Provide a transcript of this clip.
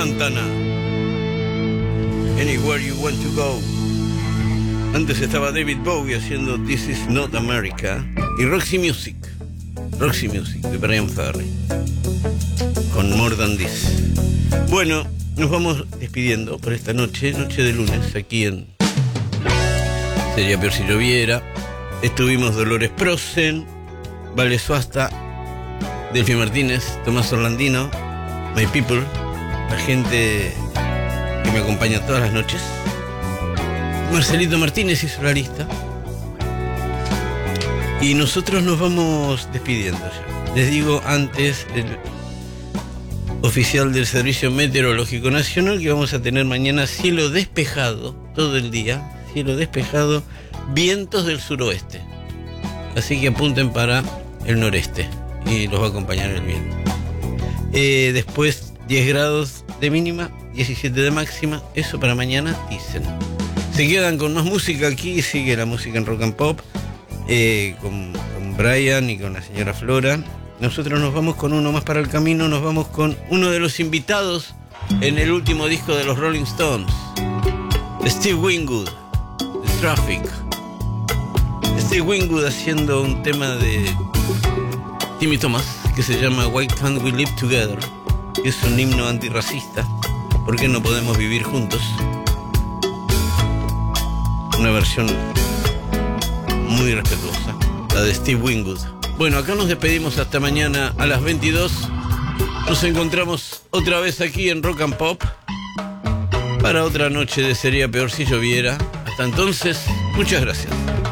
Montana. Anywhere You Want to Go. Antes estaba David Bowie haciendo This Is Not America. Y Roxy Music de Bryan Ferry, con More Than This. Bueno, nos vamos despidiendo por esta noche de lunes, aquí en Sería Peor Si Lloviera. Estuvimos Dolores Prosen, Vale Suasta, Delphi Martínez, Tomás Orlandino, My People, la gente que me acompaña todas las noches. Marcelito Martínez hizo la lista. Y nosotros nos vamos despidiendo ya. Les digo antes, el oficial del Servicio Meteorológico Nacional, que vamos a tener mañana cielo despejado todo el día, cielo despejado, vientos del suroeste. Así que apunten para el noreste y los va a acompañar el viento. Después 10 grados de mínima, 17 de máxima, eso para mañana dicen. Se quedan con más música aquí, sigue la música en Rock and Pop. Con Brian y con la señora Flora. Nosotros nos vamos con uno más para el camino. Nos vamos con uno de los invitados en el último disco de los Rolling Stones, Steve Winwood, The Traffic. Steve Winwood haciendo un tema de Timmy Thomas que se llama Why Can't We Live Together, que es un himno antirracista. ¿Por qué no podemos vivir juntos? Una versión muy respetuosa, la de Steve Winwood. Bueno, acá nos despedimos hasta mañana a las 22. Nos encontramos otra vez aquí en Rock and Pop para otra noche de Sería Peor Si Lloviera. Hasta entonces, muchas gracias.